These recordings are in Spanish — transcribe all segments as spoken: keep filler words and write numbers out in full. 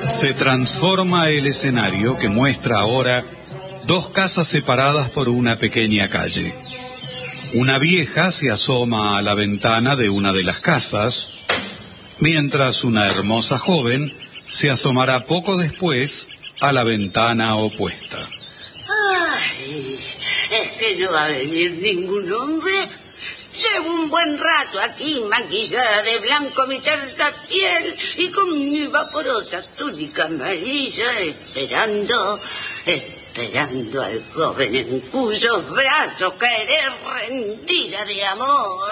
Se transforma el escenario que muestra ahora dos casas separadas por una pequeña calle. Una vieja se asoma a la ventana de una de las casas, mientras una hermosa joven se asomará poco después a la ventana opuesta. Ay, es que no va a venir ningún hombre. Llevo un buen rato aquí, maquillada de blanco mi tersa piel y con mi vaporosa túnica amarilla, esperando, esperando al joven en cuyos brazos caeré rendida de amor.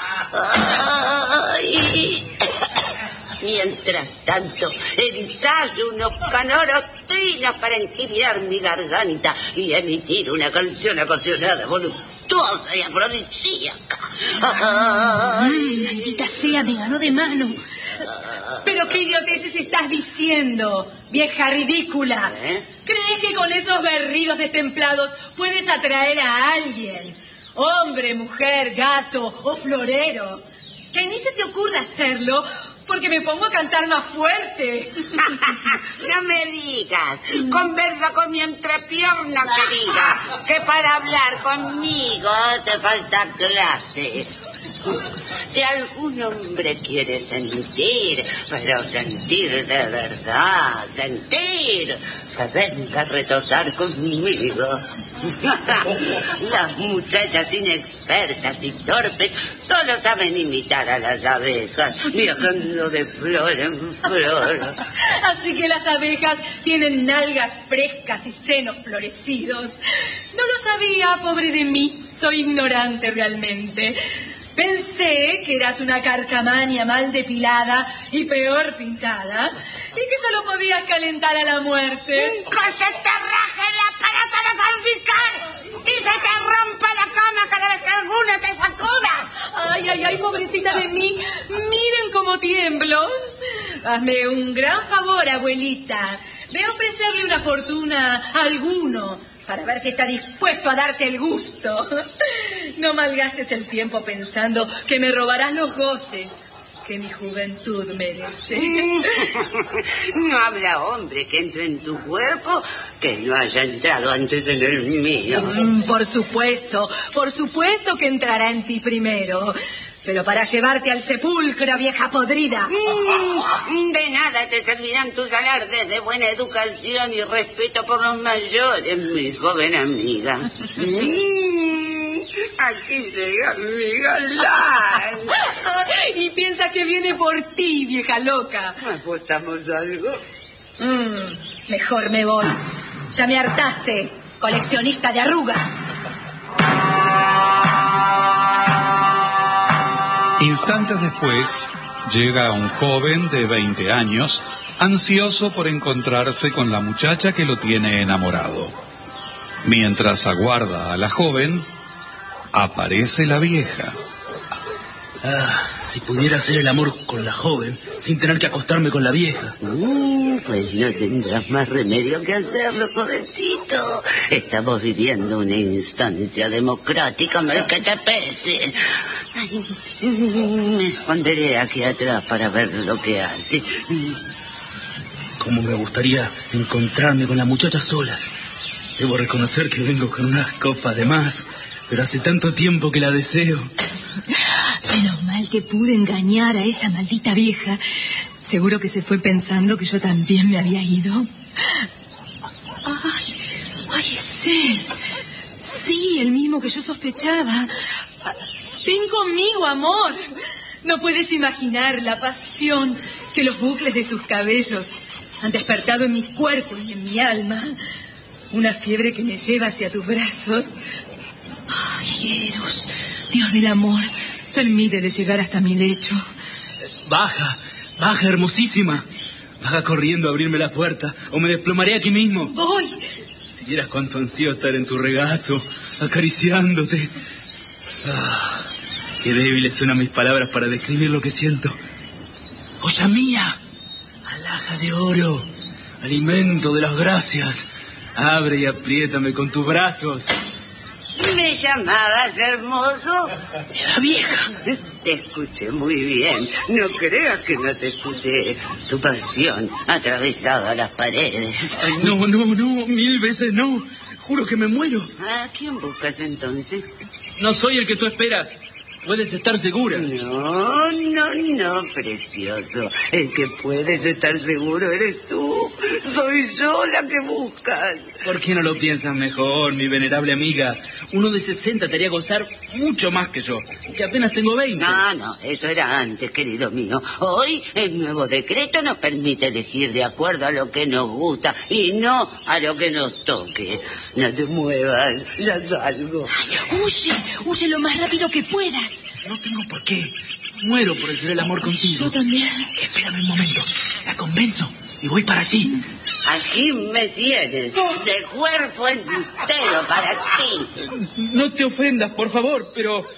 Ay. Mientras tanto, ensayo unos canoros trinos para entibiar mi garganta y emitir una canción apasionada, voluptuosa y afrodisíaca. Ay, maldita sea, me ganó de mano. Pero qué idioteces estás diciendo, vieja ridícula. ¿Eh? ¿Crees que con esos berridos destemplados puedes atraer a alguien? Hombre, mujer, gato o florero. Que ni se te ocurra hacerlo, porque me pongo a cantar más fuerte. No me digas. Conversa con mi entrepierna querida, que para hablar conmigo te falta clase. Si algún hombre quiere sentir, pero sentir de verdad, sentir, que venga a retosar conmigo. Las muchachas inexpertas y torpes solo saben imitar a las abejas, viajando de flor en flor. Así que las abejas tienen nalgas frescas y senos florecidos. No lo sabía, pobre de mí, soy ignorante realmente. Pensé que eras una carcamaña mal depilada y peor pintada, y que solo podías calentar a la muerte. ¡Que se te raje el aparato de fabricar y se te rompa la cama cada vez que alguno te sacuda! Ay, ay, ay, pobrecita de mí, miren cómo tiemblo. Hazme un gran favor, abuelita. Ve a ofrecerle una fortuna a alguno, para ver si está dispuesto a darte el gusto. No malgastes el tiempo pensando que me robarás los goces que mi juventud merece. No habrá hombre que entre en tu cuerpo que no haya entrado antes en el mío. Mm, por supuesto, por supuesto que entrará en ti primero. Pero para llevarte al sepulcro, vieja podrida. Mm, de nada te servirán tus alardes de buena educación y respeto por los mayores, mi joven amiga. Mm, aquí llega mi galán. Y piensa que viene por ti, vieja loca. ¿Apostamos algo? Mm, mejor me voy. Ya me hartaste, coleccionista de arrugas. Instantes después, llega un joven de veinte años, ansioso por encontrarse con la muchacha que lo tiene enamorado. Mientras aguarda a la joven, aparece la vieja. Ah, si pudiera hacer el amor con la joven sin tener que acostarme con la vieja. Mm, pues no tendrás más remedio que hacerlo, jovencito. Estamos viviendo una instancia democrática, mal que te pese. Ay, me esconderé aquí atrás para ver lo que hace. Cómo me gustaría encontrarme con la muchacha solas. Debo reconocer que vengo con unas copas de más, pero hace tanto tiempo que la deseo. Menos mal que pude engañar a esa maldita vieja. Seguro que se fue pensando que yo también me había ido. Ay, ay, es él. Sí, el mismo que yo sospechaba. Ven conmigo, amor. No puedes imaginar la pasión que los bucles de tus cabellos han despertado en mi cuerpo y en mi alma. Una fiebre que me lleva hacia tus brazos. Ay, Eros, Dios del amor, permítele llegar hasta mi lecho. Baja, baja, hermosísima. Baja corriendo a abrirme la puerta o me desplomaré aquí mismo. Voy. Si vieras cuánto ansío estar en tu regazo, acariciándote. Ah, qué débiles suenan mis palabras para describir lo que siento. ¡Joya mía! Alhaja de oro, alimento de las gracias. Abre y apriétame con tus brazos. ¿Me llamabas hermoso? La vieja. te escuché muy bien. No creas que no te escuché. Tu pasión atravesaba las paredes. Ay, no, no, no, mil veces no. Juro que me muero. ¿A quién buscas entonces? No soy el que tú esperas. Puedes estar segura. No, no, no, precioso. El que puedes estar seguro eres tú. Soy yo la que buscas. ¿Por qué no lo piensas mejor, mi venerable amiga? Uno de sesenta te haría gozar mucho más que yo, que apenas tengo veinte. No, no, eso era antes, querido mío. Hoy el nuevo decreto nos permite elegir de acuerdo a lo que nos gusta y no a lo que nos toque. No te muevas, ya salgo. Ay, huye, huye lo más rápido que puedas. No tengo por qué. Muero por hacer el amor contigo. Yo también. Espérame un momento. La convenzo y voy para allí. Aquí me tienes, de cuerpo entero para ti. No te ofendas, por favor, pero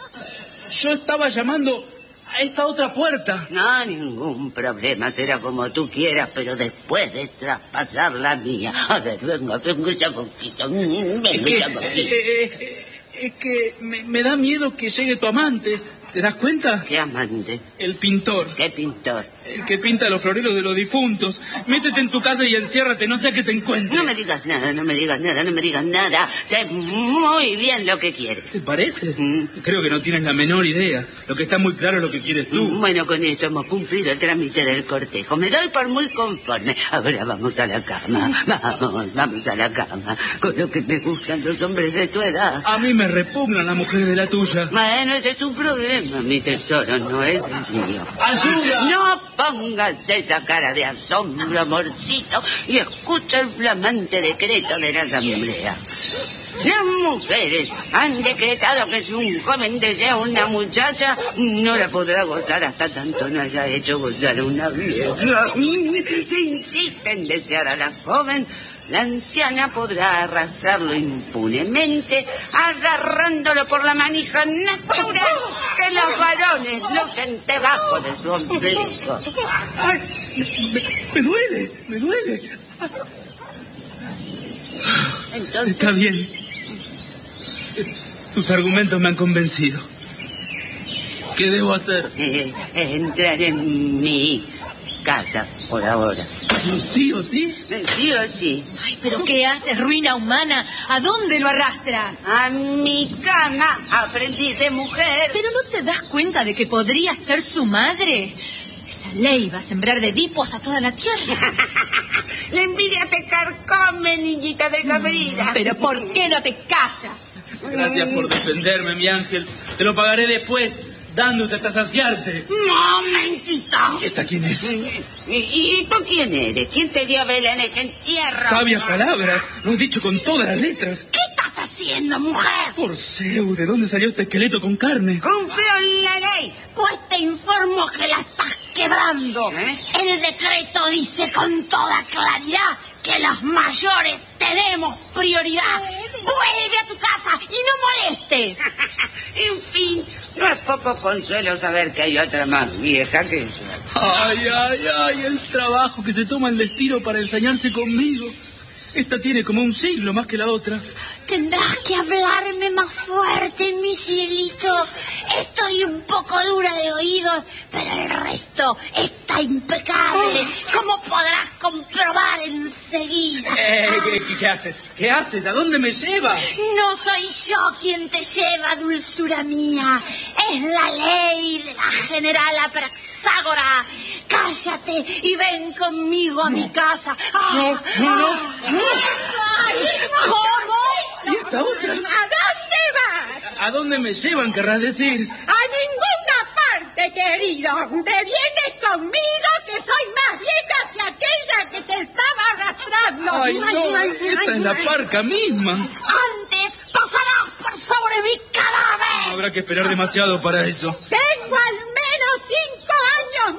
yo estaba llamando a esta otra puerta. No, ningún problema, será como tú quieras, pero después de traspasar la mía. A ver, venga, venga ya poquito, venga Es que, ya poquito. eh, eh, es que me, me da miedo que llegue tu amante. ¿Te das cuenta? ¿Qué amante? El pintor. ¿Qué pintor? El que pinta los floreros de los difuntos. Métete en tu casa y enciérrate, no sea que te encuentre. No me digas nada, no me digas nada, no me digas nada. Sé muy bien lo que quieres. ¿Te parece? Mm. Creo que no tienes la menor idea. Lo que está muy claro es lo que quieres tú. Bueno, con esto hemos cumplido el trámite del cortejo. Me doy por muy conforme. Ahora vamos a la cama. Vamos, vamos a la cama. Con lo que me gustan los hombres de tu edad. A mí me repugnan las mujeres de la tuya. Bueno, ese es tu problema, mi tesoro, no es el mío. ¡Ayuda! No pongas esa cara de asombro, amorcito, y escucha el flamante decreto de la asamblea. Las mujeres han decretado que si un joven desea a una muchacha, no la podrá gozar hasta tanto no haya hecho gozar a una vieja. Si insiste en desear a la joven, la anciana podrá arrastrarlo impunemente, agarrándolo por la manija natural que los varones lucen debajo de su ombligo. Ay, me, me duele, me duele. Entonces, Está bien. Tus argumentos me han convencido. ¿Qué debo hacer? eh, entrar en mi casa por ahora. ¿Sí o sí? Eh, Sí o sí. Ay, pero ¿qué haces, ruina humana? ¿A dónde lo arrastras? A mi cama, aprendiz de mujer. ¿Pero no te das cuenta de que podría ser su madre? Esa ley va a sembrar de Edipos a toda la tierra. La envidia te carcome, niñita de cabrera. ¿Pero por qué no te callas? Gracias por defenderme, mi ángel. Te lo pagaré después, dándote hasta saciarte. ¡Momentito! ¿Y esta quién es? ¿Y, y tú quién eres? ¿Quién te dio vela en ese entierro? Sabias palabras, lo he dicho con todas las letras. ¿Qué estás haciendo, mujer? Por Zeus, ¿de dónde salió este esqueleto con carne? Cumplió la ley. Pues te informo que la estás quebrando. ¿Eh? El decreto dice con toda claridad que los mayores tenemos prioridad. Vuelve a tu casa y no molestes. En fin, no es poco consuelo saber que hay otra más vieja que yo. Ay, ay, ay, el trabajo que se toma el destino para ensañarse conmigo. Esta tiene como un siglo más que la otra. Tendrás que hablarme más fuerte, mi cielito. Estoy un poco dura de oídos, pero el resto está impecable, como podrás comprobar enseguida. Eh, ¿qué, qué haces? ¿Qué haces? ¿A dónde me llevas? No soy yo quien te lleva, dulzura mía. Es la ley de la general Apraxágora. Cállate y ven conmigo a mi casa. No, no, no, no. Ay, ¿cómo? ¿Y esta otra? ¿A dónde vas? ¿A dónde me llevan, querrás decir? A ninguna parte, querido. Te vienes conmigo, que soy más vieja que aquella que te estaba arrastrando. Ay, no, esta es la parca misma. Antes pasarás por sobre mi cadáver. Habrá que esperar demasiado para eso. Tengo al menos cinco años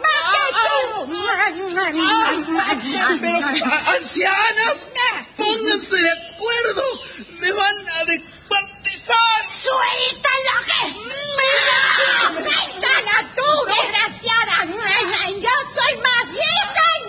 más que tú. Pero, a- ancianas, pónganse de acuerdo. Me van a descuartizar. ¡Suelta lo que es mío! ¡Suéltala tú, desgraciada! Yo soy más vieja y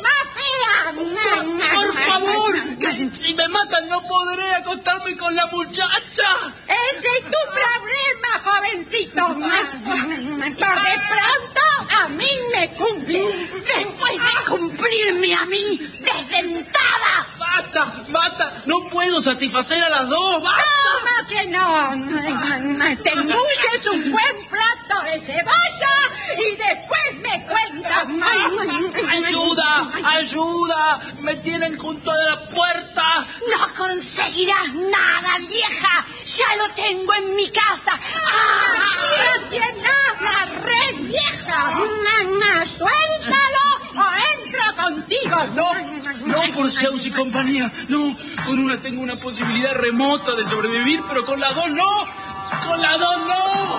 más fea. Por favor, que si me matan no podré acostarme con la muchacha. Ese es tu problema, jovencito. Por de pronto, a mí me cumple. Después de cumplirme a mí, desdentada. ¡Basta! ¡Basta! ¡No puedo satisfacer a las dos! ¡Basta! ¿Cómo que no? Te embulles un buen plato de cebolla y después me cuentas. ¡Ayuda! ¡Ayuda! ¡Me tienen junto a la puerta! No conseguirás nada, vieja. Ya lo tengo en mi casa. ¡Ah! ¿Quién habla, re vieja? ¡Suéltalo o entro contigo! No, no por Zeus y compañía. No, con una tengo una posibilidad remota de sobrevivir, pero con las dos no. ¡Con las dos no!